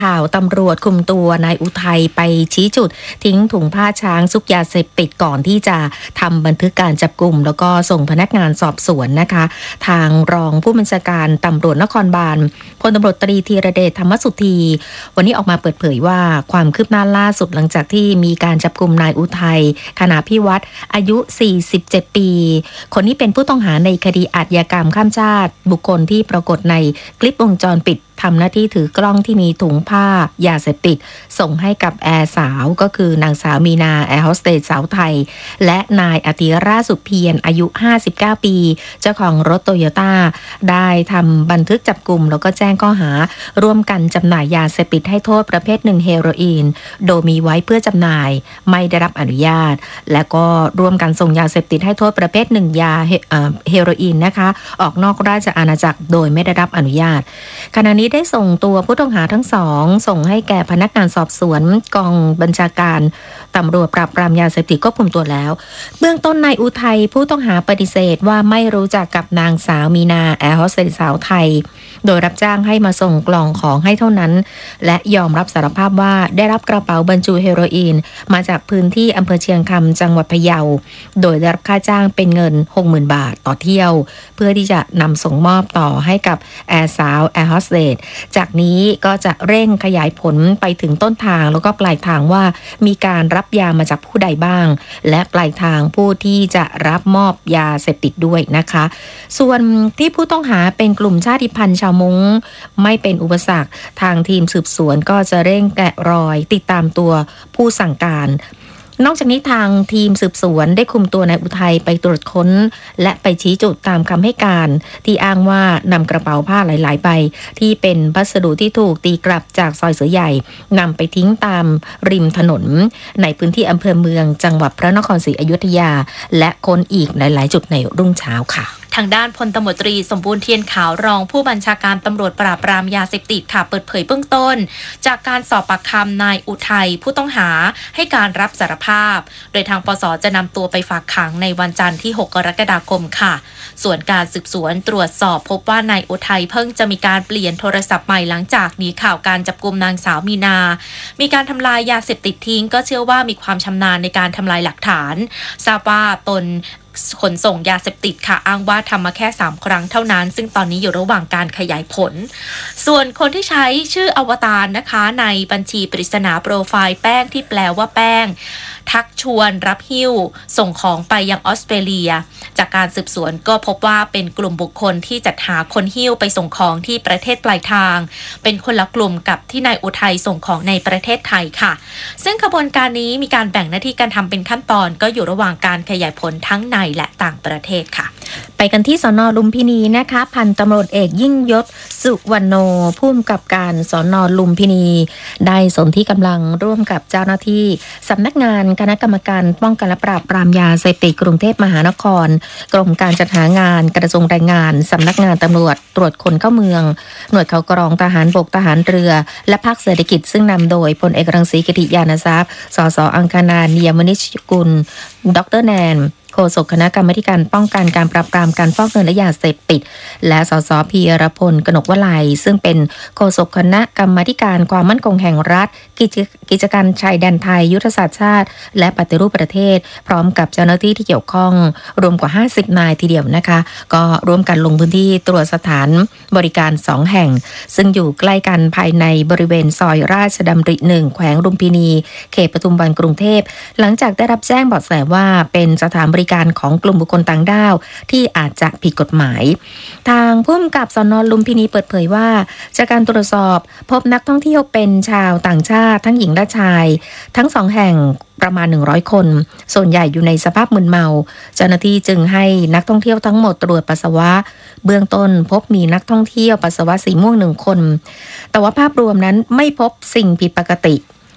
ข่าวตำรวจคุมตัวนายอุทัยไปชี้จุดทิ้งถุงผ้าช้างซุกยาเสพติดก่อนที่จะทำบันทึกการจับกุมแล้วก็ส่งพนักงานสอบสวนนะคะทางรองผู้บัญชาการตำรวจนครบาลพลตำรวจตรีธีรเดชธรรมสุธีวันนี้ออกมาเปิดเผยว่าความคืบหน้าล่าสุดหลังจากที่มีการจับกุมนายอุทัยขณะพิวัตรอายุ47ปีคนนี้เป็นผู้ต้องหาในคดีอาชญากรรมข้ามชาติบุคคลที่ปรากฏในคลิปวงจรปิดทำหน้าที่ถือกล้องที่มีถุงผ้ายาเสพติดส่งให้กับแอร์สาวก็คือนางสาวมีนาแอร์โฮสเตสสาวไทยและนายอติราชสุเพียรอายุ59ปีเจ้าของรถโตโยต้าได้ทำบันทึกจับกุมแล้วก็แจ้งข้อหาร่วมกันจำหน่ายยาเสพติดให้โทษประเภทหนึ่งเฮโรอีนโดยมีไว้เพื่อจำหน่ายไม่ได้รับอนุญาตและก็ร่วมกันส่งยาเสพติดให้โทษประเภทหนึ่งยาเฮโรอีนนะคะออกนอกราชอาณาจักรโดยไม่ได้รับอนุญาตขณะนี้ได้ส่งตัวผู้ต้องหาทั้งสองส่งให้แก่พนักงานสอบสวนกองบัญชาการตำรวจปราบปรามยาเสพติดควบคุมตัวแล้วเบื้องต้นนายอุทัยผู้ต้องหาปฏิเสธว่าไม่รู้จักกับนางสาวมีนาแอร์โฮสเตสสาวไทยโดยรับจ้างให้มาส่งกล่องของให้เท่านั้นและยอมรับสารภาพว่าได้รับกระเป๋าบรรจุเฮโรอีนมาจากพื้นที่อำเภอเชียงคำจังหวัดพะเยาโดยได้รับค่าจ้างเป็นเงิน 60,000 บาทต่อเที่ยวเพื่อที่จะนำส่งมอบต่อให้กับแอร์สาวแอร์โฮสเตสจากนี้ก็จะเร่งขยายผลไปถึงต้นทางแล้วก็ปลายทางว่ามีการรับยามาจากผู้ใดบ้างและปลายทางผู้ที่จะรับมอบยาเสพติดด้วยนะคะส่วนที่ผู้ต้องหาเป็นกลุ่มชาติพันธุ์ชาวมงไม่เป็นอุปสรรคทางทีมสืบสวนก็จะเร่งแกะรอยติดตามตัวผู้สั่งการนอกจากนี้ทางทีมสืบสวนได้คุมตัวนายอุทัยไปตรวจค้นและไปชี้จุดตามคำให้การที่อ้างว่านำกระเป๋าผ้าหลายๆใบที่เป็นพัสดุที่ถูกตีกลับจากซอยเสือใหญ่นำไปทิ้งตามริมถนนในพื้นที่อำเภอเมืองจังหวัดพระนครศรีอยุธยาและค้นอีกหลายๆจุดในรุ่งเช้าค่ะทางด้านพลตำรวจตรีสมบูรณ์เทียนขาวรองผู้บัญชาการตำรวจปราบปรามยาเสพติดค่ะเปิดเผยเบื้องต้นจากการสอบปากคำนายอุทัยผู้ต้องหาให้การรับสารภาพโดยทางปส.จะนำตัวไปฝากขังในวันจันทร์ที่6 กรกฎาคมค่ะส่วนการสืบสวนตรวจสอบพบว่านายอุทัยเพิ่งจะมีการเปลี่ยนโทรศัพท์ใหม่หลังจากมีข่าวการจับกุมนางสาวมีนามีการทำลายยาเสพติดทิ้งก็เชื่อว่ามีความชำนาญในการทำลายหลักฐานทราบว่าตนขนส่งยาเสพติดค่ะอ้างว่าทำมาแค่3 ครั้งเท่านั้นซึ่งตอนนี้อยู่ระหว่างการขยายผลส่วนคนที่ใช้ชื่ออวตารนะคะในบัญชีปริศนาโปรไฟล์แป้งที่แปลว่าแป้งทักชวนรับหิ้วส่งของไปยังออสเตรเลียจากการสืบสวนก็พบว่าเป็นกลุ่มบุคคลที่จัดหาคนหิ้วไปส่งของที่ประเทศปลายทางเป็นคนละกลุ่มกับที่นายอุทัยส่งของในประเทศไทยค่ะซึ่งขบวนการนี้มีการแบ่งหน้าที่การทำเป็นขั้นตอนก็อยู่ระหว่างการขยายผลทั้งในและต่างประเทศค่ะไปกันที่สน.ลุมพินีนะคะพันตำรวจเอกยิ่งยศสุวรรณโนผู้กำกับการสน.ลุมพินีได้สนที่กำลังร่วมกับเจ้าหน้าที่สำนักงานคณะกรรมการป้องกันและปราบปรามยาเสพติดกรุงเทพมหานครกรมการจัดหางานกระทรวงแรงงานสำนักงานตำรวจตรวจคนเข้าเมืองหน่วยข่าวกรองทหารบกทหารเรือและภาคเศรษฐกิจซึ่งนำโดยพลเอกรังสีกิติยานทรัพย์สส.อังคณา เนียมนิชกุลดร.แนนโฆษกคณะกรรมาธิการป้องกันการปราบปรามการฟอกเงินและยาเสพติดและสส.พีรพลกนกวลัยซึ่งเป็นโฆษกคณะกรรมาธิการความมั่นคงแห่งรัฐกิจการชายแดนไทยยุทธศาสตร์ชาติและปฏิรูปประเทศพร้อมกับเจ้าหน้าที่ที่เกี่ยวข้องรวมกว่า50นายทีเดียวนะคะก็ร่วมกันลงพื้นที่ตรวจสถานบริการ2แห่งซึ่งอยู่ใกล้กันภายในบริเวณซอยราชดำริ1แขวงลุมพินีเขตปทุมวันกรุงเทพหลังจากได้รับแจ้งเบาะแสว่าเป็นสถานบริการของกลุ่มบุคคลต่างด้าวที่อาจจะผิดกฎหมายทางผู้กำกับสน.ลุมพินีเปิดเผยว่าจากการตรวจสอบพบนักท่องเที่ยวเป็นชาวต่างชาติทั้งหญิงและชายทั้ง2แห่งประมาณ100คนส่วนใหญ่อยู่ในสภาพมึนเมาเจ้าหน้าที่จึงให้นักท่องเที่ยวทั้งหมดตรวจปัสสาวะเบื้องต้นพบมีนักท่องเที่ยวปัสสาวะสีม่วง1คนแต่ว่าภาพรวมนั้นไม่พบสิ่งผิดปกติ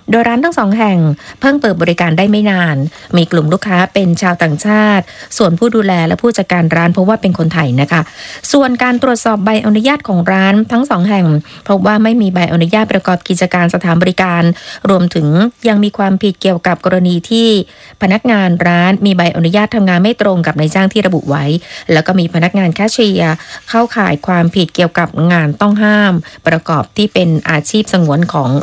โดยร้านทั้ง2 แห่งเพิ่งเปิดบริการได้ไม่นานมีกลุ่มลูกค้าเป็นชาวต่างชาติส่วนผู้ดูแลและผู้จัดการร้านพบว่าเป็นคนไทยนะคะส่วนการตรวจสอบใบอนุญาตของร้านทั้ง2 แห่งพบว่าไม่มีใบอนุญาตประกอบกิจการสถานบริการรวมถึงยังมีความผิดเกี่ยวกับกรณีที่พนักงานร้านมีใบอนุญาตทำงานไม่ตรงกับนายจ้างที่ระบุไว้แล้วก็มีพนักงานแคชเชียร์เข้าข่ายความผิดเกี่ยวกับงานต้องห้ามประกอบที่เป็นอาชีพสงวนของ